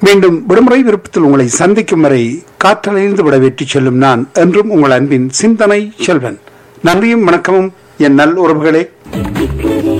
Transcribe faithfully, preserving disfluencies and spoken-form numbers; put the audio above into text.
மீண்டும் விடுமுறை விருப்பத்தில் உங்களை சந்திக்கும் வரை காற்றலைந்து விட வெற்றி செல்லும் நான் என்றும் உங்கள் அன்பின் சிந்தனை செல்வன். நன்றியும் வணக்கமும் என் நல் உறவுகளே.